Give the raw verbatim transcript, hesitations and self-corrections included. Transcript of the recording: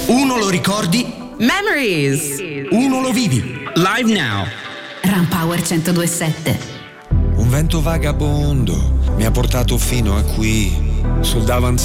Uno lo ricordi, Memories. uno lo vivi. Live now. Rampower centodue e sette. Un vento vagabondo mi ha portato fino a qui, sul davanzale